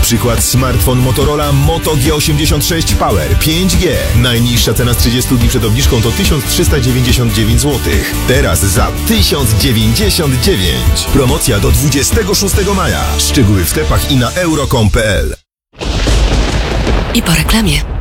przykład smartfon Motorola Moto G86 Power 5G. Najniższa cena z 30 dni przed obniżką to 1399 zł. Teraz za 1099. Promocja do 26 maja. Szczegóły w sklepach i na euro.com.pl. I po reklamie.